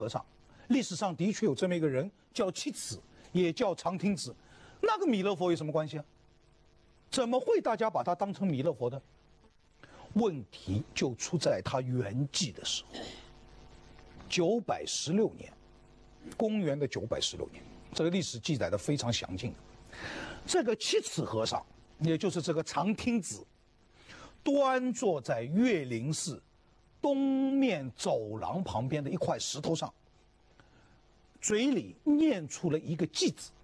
和尚，历史上的确有这么一个人，叫七子，也叫长听子。那跟弥勒佛有什么关系啊？怎么会大家把他当成弥勒佛的？问题就出在他圆寂的时候，916年，公元的916年，这个历史记载的非常详尽的。这个七子和尚，也就是这个长听子，端坐在岳林寺东面走廊旁边的一块石头上，嘴里念出了一个偈子。